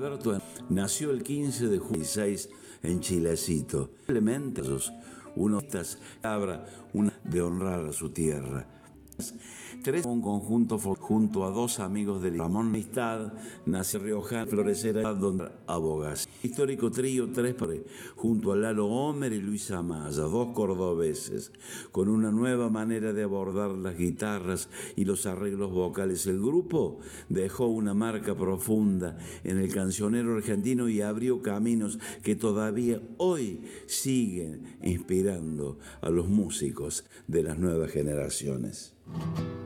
Alberto nació el 15 de julio en Chilecito. Simplemente uno cabra una de honrar a su tierra. Tres, un conjunto junto a dos amigos de Ramón Amistad, nació Riojana, Florecera, donde abogas. Histórico trío, tres junto a Lalo Homer y Luis Amaya, dos cordobeses, con una nueva manera de abordar las guitarras y los arreglos vocales. El grupo dejó una marca profunda en el cancionero argentino y abrió caminos que todavía hoy siguen inspirando a los músicos de las nuevas generaciones.